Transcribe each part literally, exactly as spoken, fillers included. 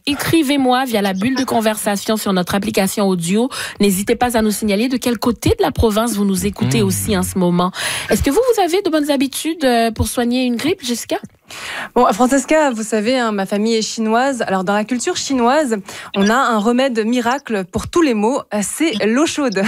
écrivez-moi via la bulle de conversation sur notre application audio. N'hésitez pas à nous signaler de quel côté de la province vous nous écoutez mmh. aussi en ce moment. Est-ce que vous, vous avez de bonnes habitudes pour soigner une grippe, Jessica? Bon, Francesca, vous savez, hein, ma famille est chinoise. Alors, dans la culture chinoise, on a un remède miracle pour tous les maux, c'est l'eau chaude.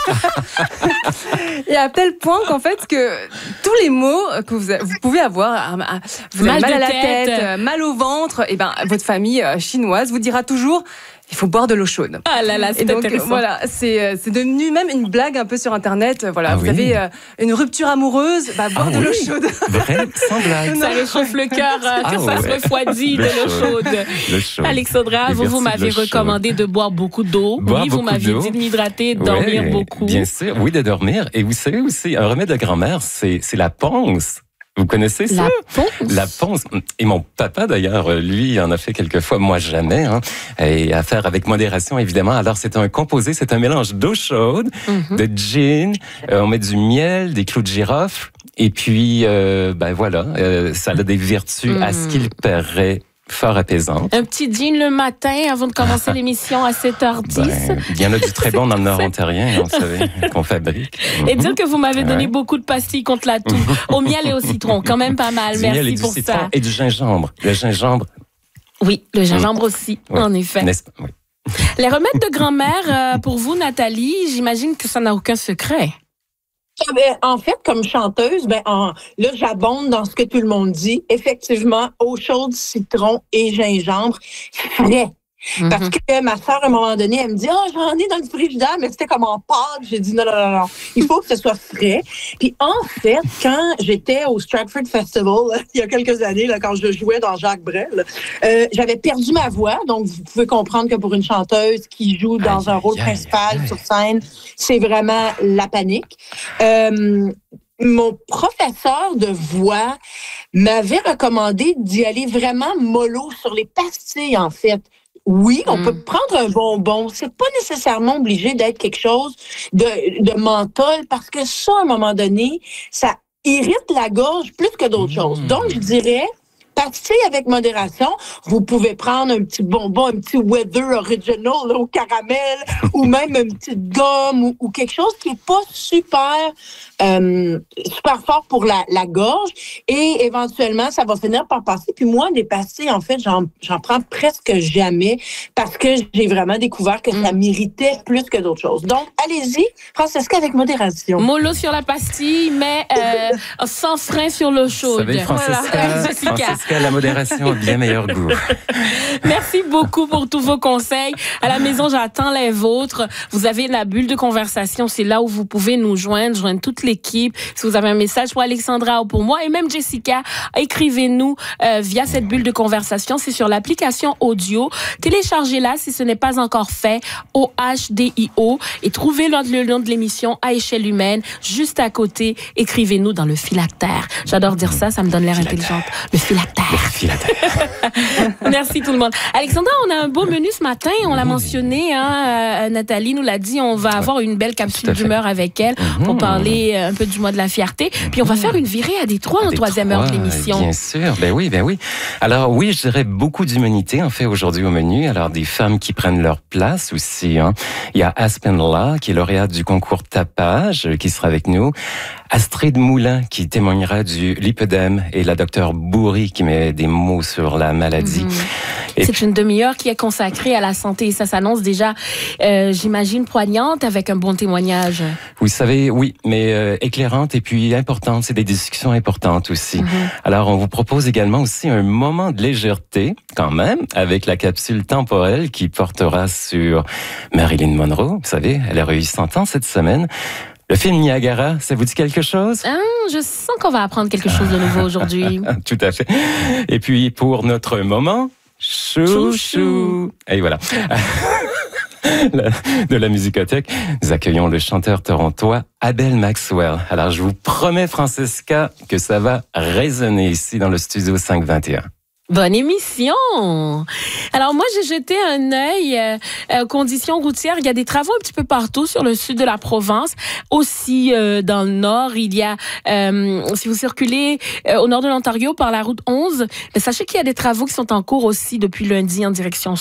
Et à tel point qu'en fait, que tous les maux que vous, vous pouvez avoir, vous avez mal, mal à la tête, tête mal au ventre, et ben, votre famille chinoise vous dira toujours... Il faut boire de l'eau chaude. Ah là là, c'est et donc, intéressant. Voilà, c'est, c'est devenu même une blague un peu sur Internet. Voilà, ah vous oui. avez euh, une rupture amoureuse, bah, boire ah de oui. l'eau chaude. Vrai, sans blague. Ça réchauffe le cœur, euh, ah que ouais. ça se refroidit de l'eau chaude. chaude. Alexandra, vous, vous m'avez de recommandé chaude. de boire beaucoup d'eau. Boire oui, vous m'aviez d'eau. dit de m'hydrater, de dormir ouais, beaucoup. Bien sûr, oui, de dormir. Et vous savez aussi, un remède de grand-mère, c'est, c'est la ponce. Vous connaissez ça? La ponce. La ponce. Et mon papa, d'ailleurs, lui, en a fait quelques fois, moi jamais. Hein, et à faire avec modération, évidemment. Alors, c'est un composé, c'est un mélange d'eau chaude, mm-hmm. de gin, euh, on met du miel, des clous de girofle. Et puis, euh, ben voilà, euh, ça a des vertus mm. à ce qu'il paraît. Fort apaisante. Un petit gin le matin avant de commencer l'émission à sept heures dix. Ben, il y en a du très bon dans le Nord ontarien, vous savez, qu'on fabrique. Et dire que vous m'avez donné ouais. beaucoup de pastilles contre la toux. Au miel et au citron, quand même pas mal. Du Merci miel et pour du citron ça. Et du gingembre. Le gingembre. Oui, le gingembre aussi, oui. en effet. Oui. Les remèdes de grand-mère, pour vous, Nathalie, j'imagine que ça n'a aucun secret. En fait, comme chanteuse, ben en, là, j'abonde dans ce que tout le monde dit. Effectivement, eau chaude, citron et gingembre, frais. Mm-hmm. Parce que ma soeur, à un moment donné, elle me dit « Ah, oh, j'en ai dans le frigidaire, mais c'était comme en pâte. » J'ai dit « Non, non, non, non. Il faut que ce soit frais. » Puis en fait, quand j'étais au Stratford Festival, il y a quelques années, là, quand je jouais dans Jacques Brel, euh, j'avais perdu ma voix. Donc, vous pouvez comprendre que pour une chanteuse qui joue dans aïe, un rôle aïe, principal aïe. sur scène, c'est vraiment la panique. Euh, Mon professeur de voix m'avait recommandé d'y aller vraiment mollo sur les pastilles, en fait. Oui, on mm. peut prendre un bonbon. C'est pas nécessairement obligé d'être quelque chose de, de menthol parce que ça, à un moment donné, ça irrite la gorge plus que d'autres mm. choses. Donc, je dirais, pastilles avec modération. Vous pouvez prendre un petit bonbon, un petit Weather Original là, au caramel ou même une petite gomme ou, ou quelque chose qui est pas super euh, super fort pour la, la gorge et éventuellement, ça va finir par passer. Puis moi, des pastilles, en fait, j'en, j'en prends presque jamais parce que j'ai vraiment découvert que ça m'irritait plus que d'autres choses. Donc, allez-y, Francesca, avec modération. Mollo sur la pastille, mais euh, sans frein sur l'eau chaude. Vous savez, Francesca, voilà. Francesca, la modération a bien meilleur goût. Merci beaucoup pour tous vos conseils. À la maison, j'attends les vôtres. Vous avez la bulle de conversation. C'est là où vous pouvez nous joindre, joindre toute l'équipe. Si vous avez un message pour Alexandra ou pour moi et même Jessica, écrivez-nous euh, via cette bulle de conversation. C'est sur l'application audio. Téléchargez-la si ce n'est pas encore fait. O H D I O. Et trouvez le nom de l'émission à échelle humaine. Juste à côté, écrivez-nous dans le phylactère. J'adore dire ça, ça me donne l'air intelligente. Le phylactère. Le phylactère. Merci tout le monde. Alexandra, on a un beau menu ce matin. On l'a mentionné. Hein, Nathalie nous l'a dit. On va avoir une belle capsule d'humeur avec elle pour parler un peu du mois de la fierté. Puis on va faire une virée à Détroit en troisième heure de l'émission. Bien sûr. Ben oui, ben oui. Alors oui, je dirais beaucoup d'humanité en fait aujourd'hui au menu. Alors des femmes qui prennent leur place aussi. Hein. Il y a Aspen Law qui est lauréate du concours Tapage qui sera avec nous. Astrid Moulin qui témoignera du lipœdème et la docteure Bourri qui met des mots sur la maladie. Mmh. C'est puis... une demi-heure qui est consacrée à la santé et ça s'annonce déjà, euh, j'imagine, poignante avec un bon témoignage. Vous savez, oui, mais euh, éclairante et puis importante. C'est des discussions importantes aussi. Mmh. Alors, on vous propose également aussi un moment de légèreté, quand même, avec la capsule temporelle qui portera sur Marilyn Monroe. Vous savez, elle a eu cent ans cette semaine. Le film Niagara, ça vous dit quelque chose? Ah, je sens qu'on va apprendre quelque chose de nouveau aujourd'hui. Tout à fait. Et puis, pour notre moment, chouchou. Chou. Et voilà. De la musicothèque, nous accueillons le chanteur torontois Abel Maxwell. Alors, je vous promets, Francesca, que ça va résonner ici dans le studio cinq vingt et un. Bonne émission! Alors moi, j'ai jeté un œil euh, aux conditions routières. Il y a des travaux un petit peu partout sur le sud de la province. Aussi euh, dans le nord, il y a, euh, si vous circulez euh, au nord de l'Ontario par la route onze, ben, sachez qu'il y a des travaux qui sont en cours aussi depuis lundi en direction